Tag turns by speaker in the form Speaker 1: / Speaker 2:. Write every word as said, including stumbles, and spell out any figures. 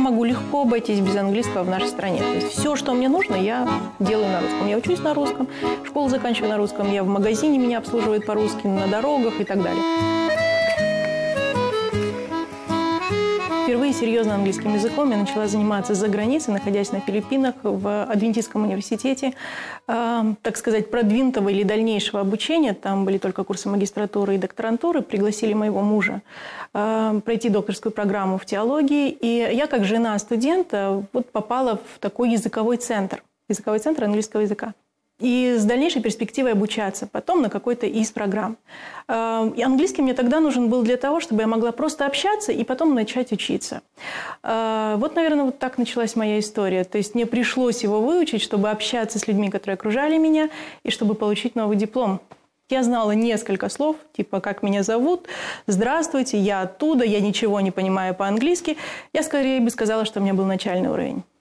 Speaker 1: могу легко обойтись без английского в нашей стране. То есть все, что мне нужно, я делаю на русском. Я учусь на русском, школу заканчиваю на русском, я в магазине, меня обслуживают по-русски, на дорогах и так далее. Впервые серьезно английским языком я начала заниматься за границей, находясь на Филиппинах в Адвентистском университете, э, так сказать, продвинутого или дальнейшего обучения. Там были только курсы магистратуры и докторантуры. Пригласили моего мужа э, пройти докторскую программу в теологии. И я, как жена студента, вот попала в такой языковой центр, языковой центр английского языка. И с дальнейшей перспективой обучаться потом на какой-то из программ. И английский мне тогда нужен был для того, чтобы я могла просто общаться и потом начать учиться. Вот, наверное, вот так началась моя история. То есть мне пришлось его выучить, чтобы общаться с людьми, которые окружали меня, и чтобы получить новый диплом. Я знала несколько слов, типа «как меня зовут», «здравствуйте», «я оттуда», «я ничего не понимаю по-английски». Я скорее бы сказала, что у меня был начальный уровень.